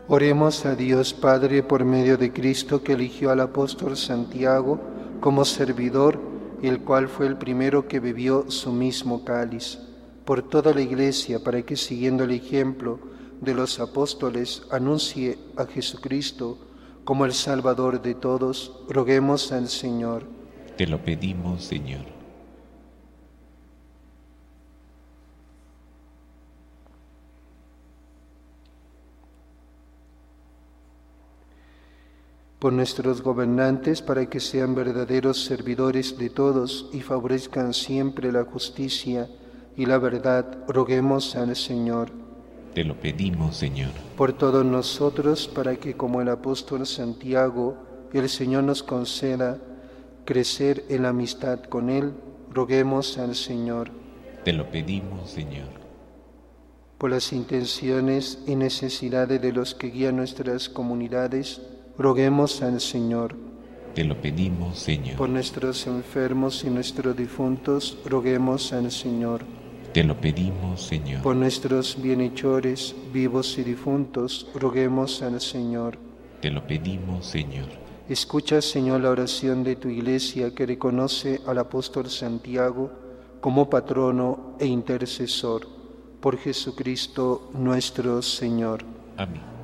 Oremos a Dios Padre por medio de Cristo, que eligió al apóstol Santiago como servidor, el cual fue el primero que bebió su mismo cáliz. Por toda la Iglesia, para que siguiendo el ejemplo de los apóstoles anuncie a Jesucristo como el Salvador de todos, roguemos al Señor. Te lo pedimos, Señor. Por nuestros gobernantes, para que sean verdaderos servidores de todos y favorezcan siempre la justicia y la verdad, roguemos al Señor. Te lo pedimos, Señor. Por todos nosotros, para que como el apóstol Santiago, el Señor nos conceda crecer en la amistad con Él, roguemos al Señor. Te lo pedimos, Señor. Por las intenciones y necesidades de los que guían nuestras comunidades, roguemos al Señor. Te lo pedimos, Señor. Por nuestros enfermos y nuestros difuntos, roguemos al Señor. Te lo pedimos, Señor. Por nuestros bienhechores, vivos y difuntos, roguemos al Señor. Te lo pedimos, Señor. Escucha, Señor, la oración de tu Iglesia, que reconoce al apóstol Santiago como patrono e intercesor. Por Jesucristo nuestro Señor. Amén.